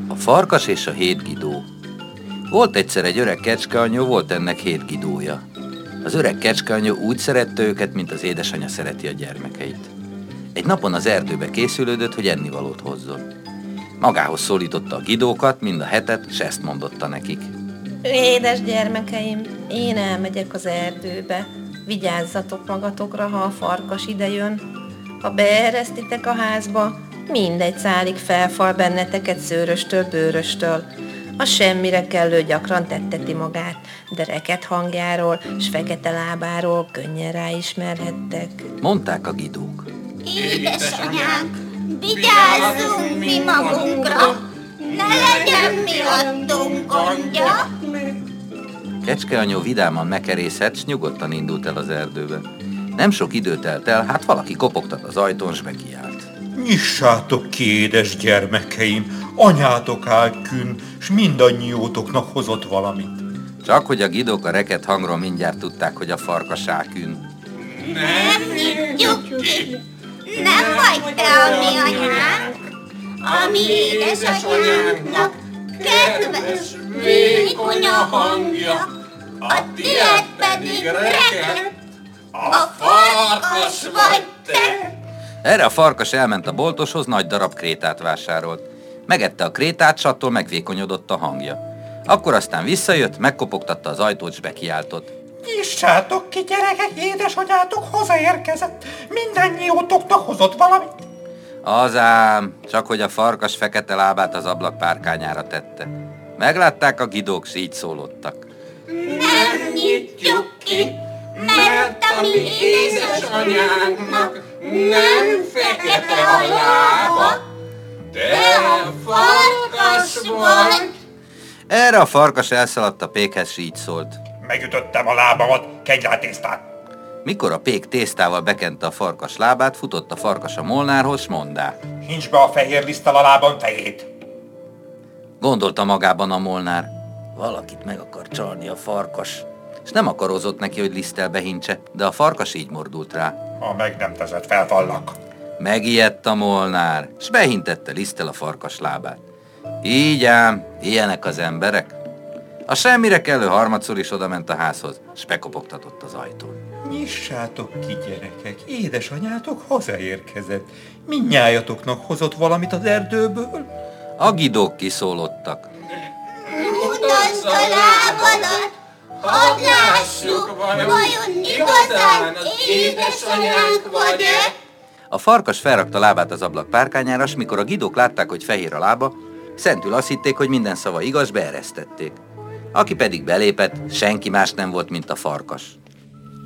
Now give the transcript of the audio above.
A farkas és a 7 gidó. Volt egyszer egy öreg kecskeanyó, volt ennek 7 gidója. Az öreg kecskeanyó úgy szerette őket, mint az édesanyja szereti a gyermekeit. Egy napon az erdőbe készülődött, hogy ennivalót hozzon. Magához szólította a gidókat, mind a 7-et, s ezt mondotta nekik. Édes gyermekeim, én elmegyek az erdőbe. Vigyázzatok magatokra, ha a farkas idejön. Ha beeresztitek a házba, mindegy szálig felfal benneteket szőröstől, bőröstől. A semmire kellő gyakran tetteti magát, de reket hangjáról s fekete lábáról könnyen ráismerhettek. Mondták a gidók. Édesanyánk, vigyázzunk mi magunkra, ne legyen miattunk gondja. Kecskeanyó vidáman mekerészett, s nyugodtan indult el az erdőbe. Nem sok idő telt el, hát valaki kopogtat az ajtón, s bekiált. Nyissátok ki, édes gyermekeim, anyátok áll künn, s mindannyiótoknak hozott valamit. Csak hogy a gidók a reket hangról mindjárt tudták, hogy a farkas áll künn. Nem nyitjuk ki, nem vagy te a mi anyánk, a mi édesanyánknak kedves, vékony a hangja, a tiéd pedig reket, a farkas vagy te. Erre a farkas elment a boltoshoz, nagy darab krétát vásárolt. Megette a krétát, s attól megvékonyodott a hangja. Akkor aztán visszajött, megkopogtatta az ajtót, s bekiáltott. Nyissátok ki, gyerekek, édesanyátok hazaérkezett, mindannyiótoknak hozott valamit. Azám, csak hogy a farkas fekete lábát az ablak párkányára tette. Meglátták a gidók, s így szólottak. Nem nyitjuk ki, mert a mi édesanyánknak nem fekete a lába, te a farkas vagy. Erre a farkas elszaladt a pékhez, s így szólt. Megütöttem a lábamat, kegyj rá tésztát. Mikor a pék tésztával bekente a farkas lábát, futott a farkas a molnárhoz, s mondá. Hincs be a fehér liszttel a lábam fejét. Gondolta magában a molnár. Valakit meg akar csalni a farkas. És nem akarozott neki, hogy liszttel behintse, de a farkas így mordult rá. Ha meg nem teszed, felfallak. Megijedt a molnár, s behintette liszttel a farkas lábát. Így ám, ilyenek az emberek. A semmire kellő harmadszor is odament a házhoz, s bekopogtatott az ajtón. Nyissátok ki, gyerekek, édesanyátok hazaérkezett. Mindnyájatoknak hozott valamit az erdőből. A gidók kiszólottak. Mutasd a lábadat, hadd lássuk, vajon igazán édesanyánk vagy-e? A farkas felrakta lábát az ablak párkányára, s mikor a gidók látták, hogy fehér a lába, szentül azt hitték, hogy minden szava igaz, beeresztették. Aki pedig belépett, senki más nem volt, mint a farkas.